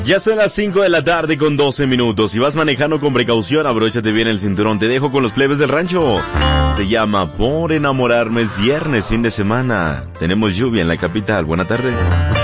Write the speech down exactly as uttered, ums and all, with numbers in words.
Ya son las cinco de la tarde con doce minutos. Si vas manejando con precaución, abróchate bien el cinturón. Te dejo con los plebes del rancho. Se llama Por Enamorarme. Es viernes, fin de semana. Tenemos lluvia en la capital. Buena tarde.